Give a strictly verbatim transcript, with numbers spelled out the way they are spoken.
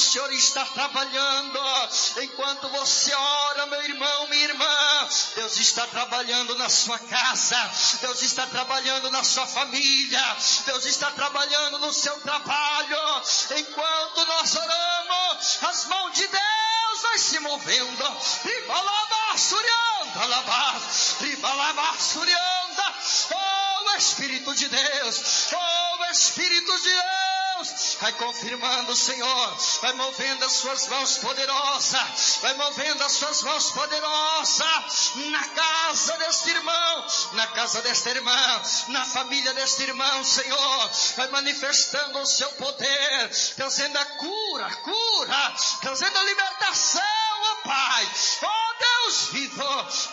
Senhor está trabalhando. Enquanto você ora, meu irmão, minha irmã, Deus está trabalhando na sua casa, Deus está trabalhando na sua família, Deus está trabalhando no seu trabalho. Enquanto nós oramos, as mãos de Deus vai se movendo. Oh, Espírito de Deus, oh, Espírito de Deus, vai confirmando, Senhor, vai movendo as suas mãos poderosas, vai movendo as suas mãos poderosas na casa deste irmão, na casa desta irmã, na família deste irmão, Senhor, vai manifestando o seu poder, trazendo a cura, cura, trazendo a libertação, ó Pai, ó Deus vivo.